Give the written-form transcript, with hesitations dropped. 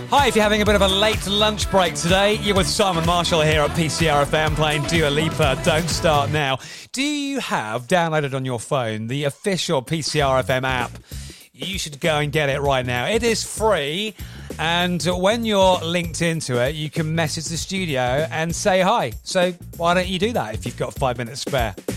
Hi, if you're having a bit of a late lunch break today, you're with Simon Marshall here at PCR FM playing Dua Lipa, Don't Start Now. Do you have downloaded on your phone the official PCR FM app? You should go and get it right now. It is free, and when you're linked into it, you can message the studio and say hi. So why don't you do that if you've got 5 minutes spare?